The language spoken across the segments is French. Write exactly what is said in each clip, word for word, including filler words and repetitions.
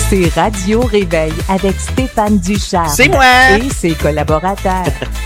C'est Radio Réveil avec Stéphane Ducharme. C'est moi! Et ses collaborateurs.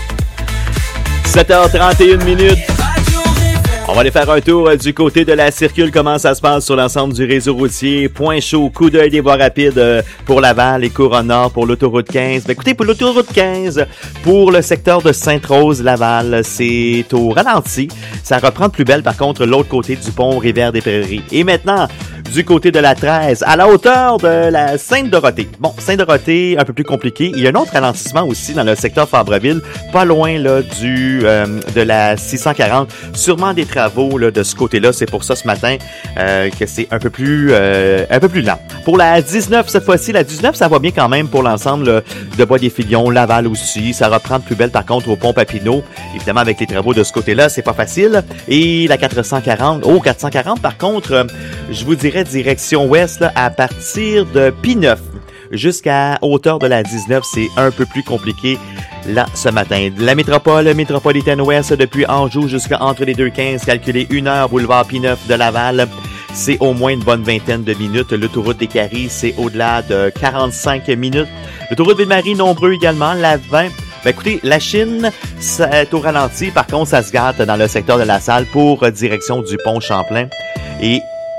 sept heures trente et une minutes. On va aller faire un tour euh, du côté de la circule. Comment ça se passe sur l'ensemble du réseau routier? Point chaud, coup d'œil des voies rapides euh, pour Laval et Couronne Nord pour l'autoroute quinze. Ben, écoutez, pour l'autoroute quinze, pour le secteur de Sainte-Rose-Laval, c'est au ralenti. Ça reprend de plus belle, par contre, l'autre côté du pont Rivière-des-Prairies. Et maintenant, du côté de la treize, à la hauteur de la Sainte-Dorothée. Bon, Sainte-Dorothée, un peu plus compliqué. Il y a un autre ralentissement aussi dans le secteur Fabreville, pas loin là du euh, de la six cent quarante. Sûrement des travaux là, de ce côté-là. C'est pour ça ce matin euh, que c'est un peu plus euh, un peu plus lent. Pour la dix-neuf, cette fois-ci, la dix-neuf, ça va bien quand même pour l'ensemble là, de Bois-des-Filions, Laval aussi. Ça reprend de plus belle par contre au pont Papineau. Évidemment, avec les travaux de ce côté-là, c'est pas facile. Et la quatre cent quarante, oh, quatre cent quarante, par contre, euh, je vous dirais direction ouest, là, à partir de P neuf jusqu'à hauteur de la dix-neuf, c'est un peu plus compliqué là ce matin. La métropole métropolitaine ouest depuis Anjou jusqu'à entre les deux quinze, calculez une heure, boulevard P neuf de Laval. C'est au moins une bonne vingtaine de minutes. L'autoroute des Caries, c'est au-delà de quarante-cinq minutes. L'autoroute Ville-Marie, nombreux également, la vingt. Ben écoutez, la Chine, c'est au ralenti. Par contre, ça se gâte dans le secteur de la Salle pour direction du pont Champlain. Et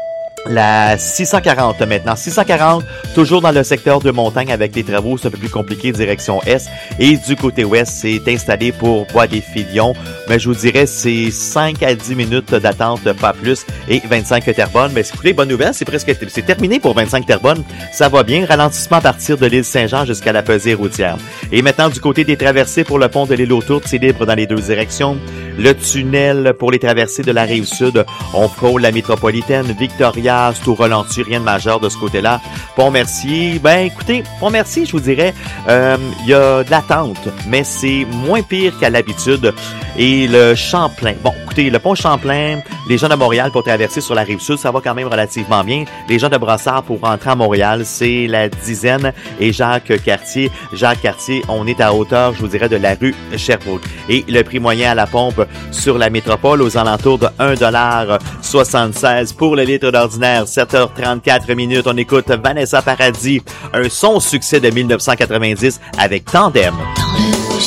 la six cent quarante maintenant. six cent quarante, toujours dans le secteur de montagne avec des travaux, c'est un peu plus compliqué, direction est. Et du côté ouest, c'est installé pour Bois-des-Filions. Mais je vous dirais, c'est cinq à dix minutes d'attente, pas plus. Et vingt-cinq Terrebonne. Mais écoutez, bonne nouvelle, c'est presque, c'est terminé pour vingt-cinq Terrebonne. Ça va bien. Ralentissement à partir de l'île Saint-Jean jusqu'à la pesée routière. Et maintenant, du côté des traversées pour le pont de l'île aux Tourtes, c'est libre dans les deux directions. Le tunnel pour les traversées de la Rive-Sud, on frôle la métropolitaine, Victoria, c'est au ralenti, rien de majeur de ce côté-là. Pont-Mercier, ben écoutez, Pont-Mercier, je vous dirais, euh, il y a de l'attente, mais c'est moins pire qu'à l'habitude. Et le Champlain, bon, écoutez, le pont Champlain, les gens de Montréal pour traverser sur la Rive-Sud, ça va quand même relativement bien. Les gens de Brossard pour rentrer à Montréal, c'est la dizaine. Et Jacques-Cartier, Jacques-Cartier, on est à hauteur, je vous dirais, de la rue Sherbrooke. Et le prix moyen à la pompe sur la métropole aux alentours de un dollar soixante-seize pour le litre d'ordinaire. sept heures trente-quatre minutes. On écoute Vanessa Paradis, un son succès de mille neuf cent quatre-vingt-dix avec Tandem.